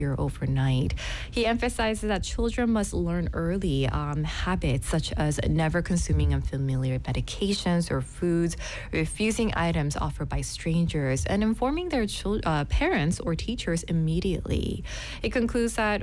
overnight. He emphasizes that children must learn early habits such as never consuming unfamiliar medications or foods, refusing items offered by strangers, and informing their parents or teachers immediately. It concludes that